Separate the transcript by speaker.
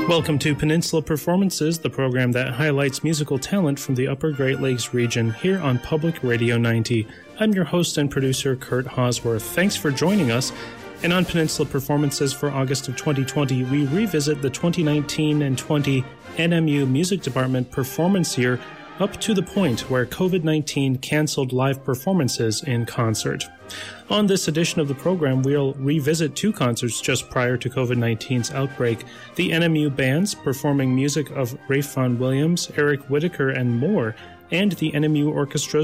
Speaker 1: Welcome to Peninsula Performances, the program that highlights musical talent from the Upper Great Lakes region here on Public Radio 90. I'm your host and producer, Kurt Hosworth. Thanks for joining us. And on Peninsula Performances for August of 2020, we revisit the 2019 and 20 NMU Music Department performance year up to the point where COVID-19 canceled live performances in concert. On this edition of the program, we'll revisit two concerts just prior to COVID-19's outbreak. The NMU bands performing music of Ralph Vaughan Williams, Eric Whitacre, and more, and the NMU Orchestra's